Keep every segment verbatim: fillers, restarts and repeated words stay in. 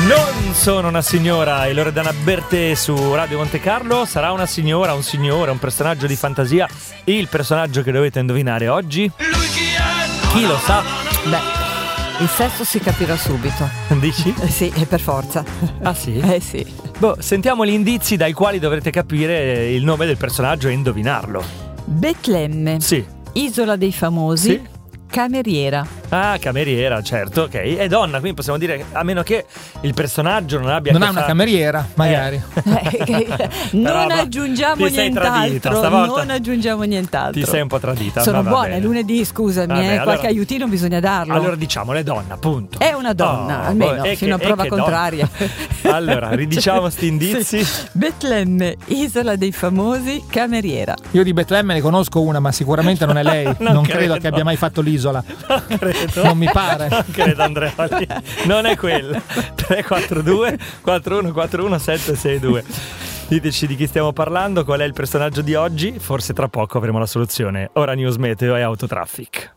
Non sono una signora, e Loredana Bertè su Radio Monte Carlo. Sarà una signora, un signore, un personaggio di fantasia. Il personaggio che dovete indovinare oggi? Chi lo sa? Beh, il sesso si capirà subito. Dici? Eh sì, è per forza. Ah sì? Eh sì. Boh, sentiamo gli indizi dai quali dovrete capire il nome del personaggio e indovinarlo. Betlemme. Sì. Isola dei famosi. Sì. Cameriera. Ah, cameriera, certo, ok. È donna, quindi possiamo dire, a meno che il personaggio non abbia non che ha una fa... cameriera, magari. Eh, non Però, aggiungiamo ti sei tradita, nient'altro. stavolta Non aggiungiamo nient'altro. Ti sei un po' tradita. Sono ma va buona, bene. è lunedì, scusami, Vabbè, eh, allora- qualche aiutino bisogna darlo. Allora diciamole, donna, punto. È una donna, Oh, almeno, e fino che- a prova e che contraria. donna. Allora, ridiciamo sti indizi. Sì. Betlemme, isola dei famosi, cameriera. Io di Betlemme ne conosco una, ma sicuramente non è lei. Non non credo. credo che abbia mai fatto l'isola. Non credo. Non mi pare. Non credo, Andreoli. Non è quella. tre quattro due quattro uno quattro uno sette sei due. Diteci di chi stiamo parlando, qual è il personaggio di oggi. Forse tra poco avremo la soluzione. Ora news meteo e autotraffic.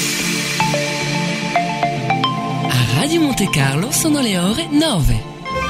A Radio Monte Carlo sono le ore nove.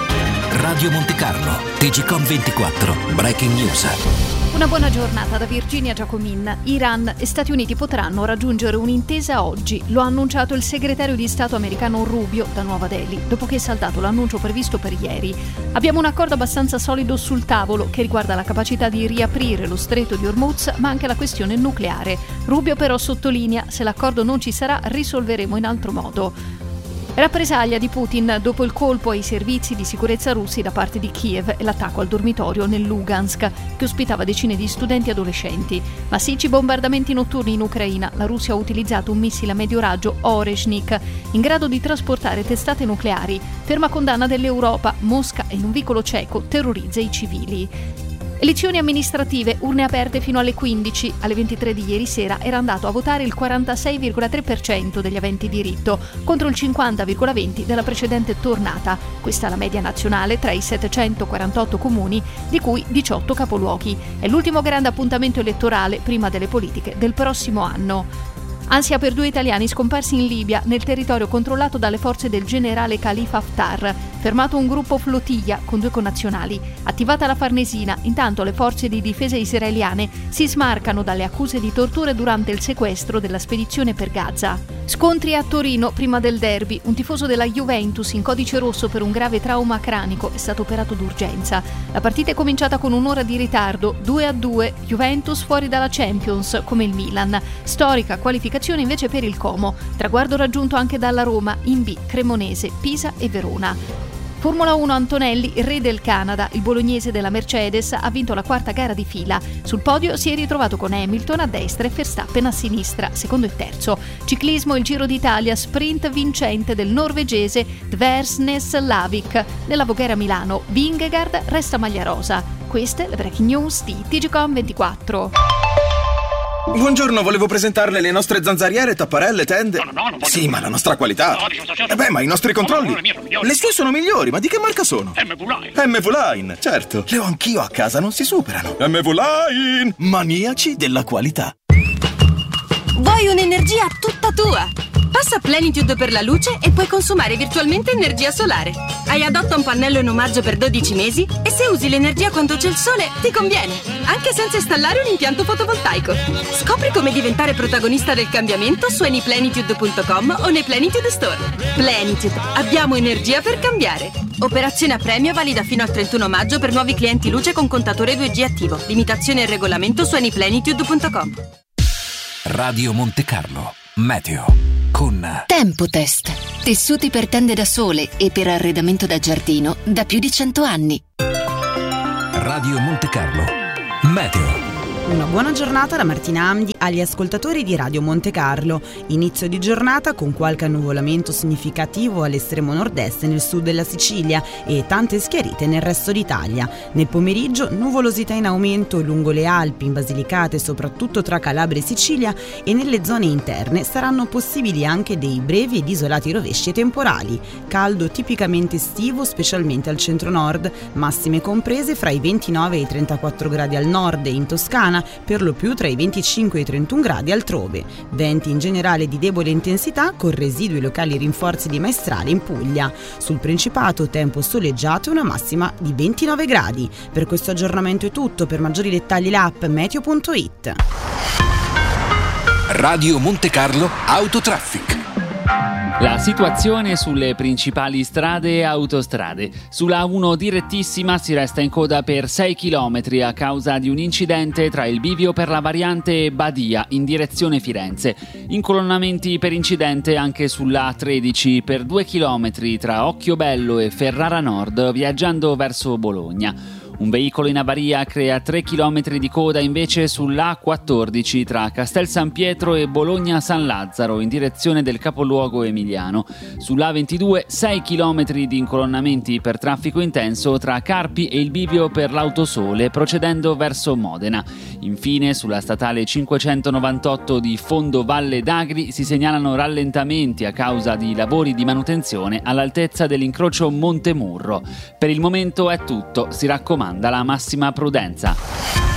Radio Monte Carlo, T G Com ventiquattro, Breaking News. Una buona giornata da Virginia Giacomin. Iran e Stati Uniti potranno raggiungere un'intesa oggi. Lo ha annunciato il segretario di Stato americano Rubio da Nuova Delhi, dopo che è saltato l'annuncio previsto per ieri. Abbiamo un accordo abbastanza solido sul tavolo che riguarda la capacità di riaprire lo stretto di Hormuz, ma anche la questione nucleare. Rubio però sottolinea: se l'accordo non ci sarà, risolveremo in altro modo. Rappresaglia di Putin dopo il colpo ai servizi di sicurezza russi da parte di Kiev e l'attacco al dormitorio nel Lugansk, che ospitava decine di studenti e adolescenti. Massicci bombardamenti notturni in Ucraina. La Russia ha utilizzato un missile a medio raggio Oreshnik, in grado di trasportare testate nucleari. Ferma condanna dell'Europa. Mosca in un vicolo ceco terrorizza i civili. Elezioni amministrative, urne aperte fino alle quindici. Alle ventitré di ieri sera era andato a votare il quarantasei virgola tre per cento degli aventi diritto, contro il cinquanta virgola venti per cento della precedente tornata. Questa è la media nazionale tra i settecentoquarantotto comuni, di cui diciotto capoluoghi. È l'ultimo grande appuntamento elettorale prima delle politiche del prossimo anno. Ansia per due italiani scomparsi in Libia, nel territorio controllato dalle forze del generale Khalifa Haftar. Fermato un gruppo flottiglia con due connazionali. Attivata la Farnesina, intanto le forze di difesa israeliane si smarcano dalle accuse di torture durante il sequestro della spedizione per Gaza. Scontri a Torino prima del derby. Un tifoso della Juventus in codice rosso per un grave trauma cranico è stato operato d'urgenza. La partita è cominciata con un'ora di ritardo, due a due, Juventus fuori dalla Champions come il Milan. Storica qualificazione invece per il Como, traguardo raggiunto anche dalla Roma, in B, Cremonese, Pisa e Verona. Formula uno Antonelli, re del Canada, il bolognese della Mercedes, ha vinto la quarta gara di fila. Sul podio si è ritrovato con Hamilton a destra e Verstappen a sinistra, secondo e terzo. Ciclismo, il Giro d'Italia, sprint vincente del norvegese Tversnes Lavik. Nella Voghera Milano, Vingegaard resta maglia rosa. Queste le breaking news di T G Com ventiquattro. Buongiorno, volevo presentarle le nostre zanzariere, tapparelle, tende. No, no, no, non voglio. Sì, ma la nostra qualità. No, dico, certo. Eh beh, ma i nostri controlli. No, no, le mie sono migliori. Le sue sono migliori, ma di che marca sono? M V Line. M V Line, certo. Le ho anch'io a casa, non si superano. M V Line, maniaci della qualità. Vuoi un'energia tutta tua? Passa Plenitude per la luce e puoi consumare virtualmente energia solare. Hai adotta un pannello in omaggio per dodici mesi e se usi l'energia quando c'è il sole ti conviene, anche senza installare un impianto fotovoltaico. Scopri come diventare protagonista del cambiamento su anyplenitude punto com o nei Plenitude Store. Plenitude, abbiamo energia per cambiare. Operazione a premio valida fino al trentuno maggio per nuovi clienti luce con contatore due G attivo. Limitazione e regolamento su anyplenitude punto com. Radio Monte Carlo, meteo con Tempotest. Tessuti per tende da sole e per arredamento da giardino da più di cento anni. Radio Monte Carlo, meteo. Una buona giornata da Martina Amdi agli ascoltatori di Radio Monte Carlo. Inizio di giornata con qualche annuvolamento significativo all'estremo nord-est nel sud della Sicilia e tante schiarite nel resto d'Italia. Nel pomeriggio nuvolosità in aumento lungo le Alpi, in Basilicata e soprattutto tra Calabria e Sicilia, e nelle zone interne saranno possibili anche dei brevi ed isolati rovesci e temporali. Caldo tipicamente estivo, specialmente al centro-nord, massime comprese fra i ventinove e i trentaquattro gradi al nord e in Toscana, zona, per lo più tra i venticinque e i trentuno gradi altrove. Venti in generale di debole intensità con residui locali rinforzi di maestrale in Puglia. Sul Principato tempo soleggiato e una massima di ventinove gradi. Per questo aggiornamento è tutto, per maggiori dettagli l'app meteo punto it. Radio Monte Carlo Autotraffic. La situazione sulle principali strade e autostrade. Sulla A uno direttissima si resta in coda per sei chilometri a causa di un incidente tra il bivio per la variante Badia in direzione Firenze. Incolonnamenti per incidente anche sulla A tredici per due chilometri tra Occhiobello e Ferrara Nord viaggiando verso Bologna. Un veicolo in avaria crea tre chilometri di coda invece sull'A quattordici tra Castel San Pietro e Bologna San Lazzaro in direzione del capoluogo emiliano. Sull'A ventidue sei chilometri di incolonnamenti per traffico intenso tra Carpi e il bivio per l'Autosole procedendo verso Modena. Infine sulla statale cinquecentonovantotto di Fondo Valle d'Agri si segnalano rallentamenti a causa di lavori di manutenzione all'altezza dell'incrocio Montemurro. Per il momento è tutto, si raccomanda la massima prudenza.